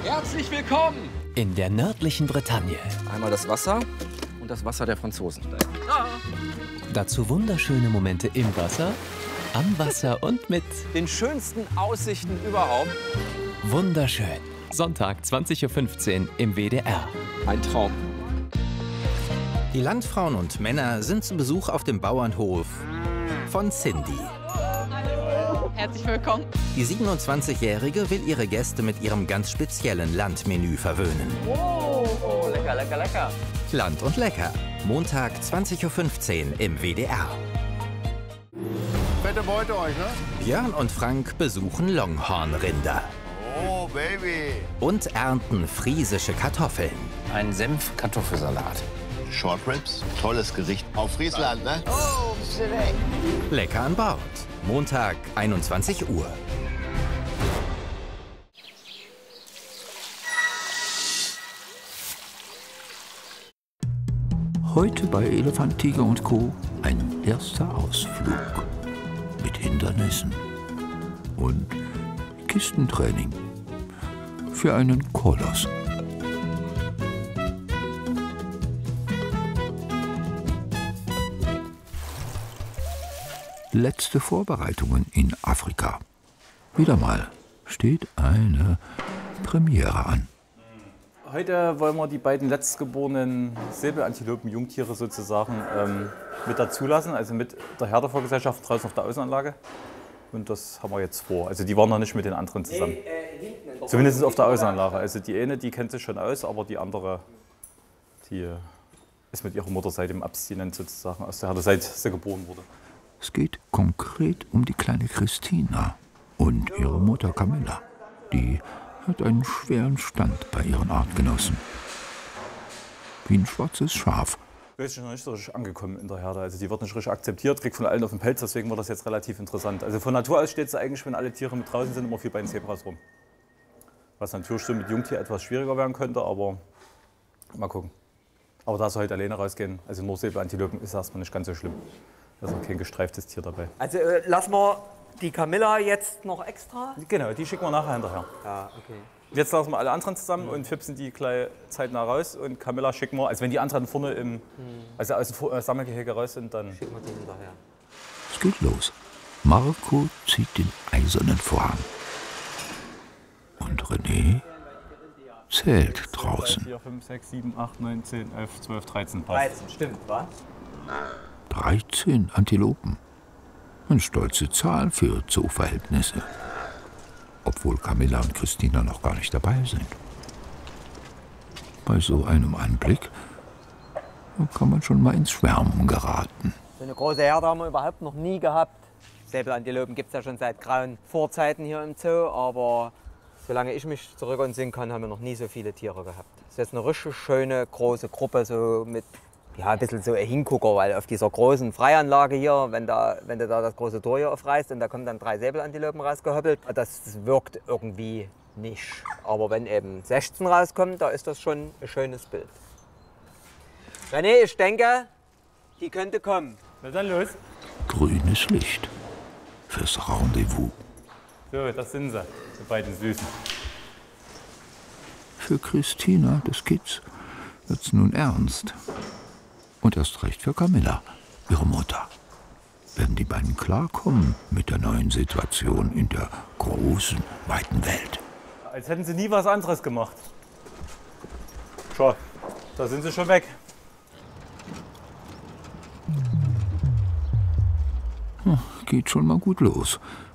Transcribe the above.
Herzlich willkommen in der nördlichen Bretagne. Einmal das Wasser und das Wasser der Franzosen. Dazu wunderschöne Momente im Wasser, am Wasser und mit Den schönsten Aussichten überhaupt. wunderschön. Sonntag 20:15 Uhr im WDR. Ein Traum. Die Landfrauen und Männer sind zu Besuch auf dem Bauernhof von Cindy. Herzlich willkommen. Die 27-Jährige will ihre Gäste mit ihrem ganz speziellen Landmenü verwöhnen. Oh, lecker, lecker, lecker. Land und Lecker. Montag 20:15 Uhr im WDR. Fette Beute euch, ne? Björn und Frank besuchen Longhornrinder Oh, Baby. und ernten friesische Kartoffeln. Ein Senf-Kartoffelsalat. Short Ribs, tolles Gericht. Auf Friesland, ne? Lecker an Bord. Montag 21 Uhr. Heute bei Elefant, Tiger und Co. ein erster Ausflug mit Hindernissen und Kistentraining für einen Koloss. Letzte Vorbereitungen in Afrika. Wieder mal steht eine Premiere an. Heute wollen wir die beiden letztgeborenen Säbelantilopen-Jungtiere sozusagen mit dazulassen, also mit der Herdervorgesellschaft draußen auf der Außenanlage. Und das haben wir jetzt vor. Also die waren noch nicht mit den anderen zusammen. Zumindest auf der Außenanlage. Also die eine, die kennt sich schon aus, aber die andere, die ist mit ihrer Mutter seit dem Abstinent sozusagen aus der Herde, seit sie geboren wurde. Es geht konkret um die kleine Christina und ihre Mutter Camilla. Die hat einen schweren Stand bei ihren Artgenossen. Wie ein schwarzes Schaf. Die ist noch nicht so richtig angekommen in der Herde. Also die wird nicht richtig akzeptiert, kriegt von allen auf den Pelz, deswegen war das jetzt relativ interessant. Also von Natur aus steht sie eigentlich, wenn alle Tiere mit draußen sind, immer viel bei den Zebras rum. Was natürlich schon mit Jungtier etwas schwieriger werden könnte, aber mal gucken. Aber da sie heute alleine rausgehen, also nur Säbelantilopen, ist erstmal nicht ganz so schlimm. Da ist auch kein gestreiftes Tier dabei. Also lassen wir die Camilla jetzt noch extra? Genau, die schicken wir nachher hinterher. Ja, okay. Jetzt lassen wir alle anderen zusammen und fipsen die gleich zeitnah raus. Und Camilla schicken wir, also wenn die anderen vorne also aus dem Sammelgehege raus sind, dann Schicken wir die hinterher. Es geht los. Marco zieht den eisernen Vorhang. Und René zählt 3, draußen. 4, 5, 6, 7, 8, 9, 10, 11, 12, 13. 13, stimmt, wa? 13 Antilopen. Eine stolze Zahl für Zooverhältnisse. Obwohl Camilla und Christina noch gar nicht dabei sind. Bei so einem Anblick kann man schon mal ins Schwärmen geraten. So eine große Herde haben wir überhaupt noch nie gehabt. Säbelantilopen gibt es ja schon seit grauen Vorzeiten hier im Zoo, aber solange ich mich zurück entsinnen kann, haben wir noch nie so viele Tiere gehabt. Das ist jetzt eine richtig schöne große Gruppe, so mit ja, ein bisschen so ein Hingucker, weil auf dieser großen Freianlage hier, wenn du da das große Tor hier aufreißt und da kommen dann 3 Säbelantilopen rausgehoppelt, das wirkt irgendwie nicht. Aber wenn eben 16 rauskommen, da ist das schon ein schönes Bild. René, ich denke, die könnte kommen. Na dann los. Grünes Licht fürs Rendezvous. So, das sind sie, die beiden Süßen. Für Christina des Kids wird's nun ernst. Und erst recht für Camilla, ihre Mutter. Werden die beiden klarkommen mit der neuen Situation in der großen, weiten Welt? Als hätten sie nie was anderes gemacht. Schau, da sind sie schon weg. Geht schon mal gut los.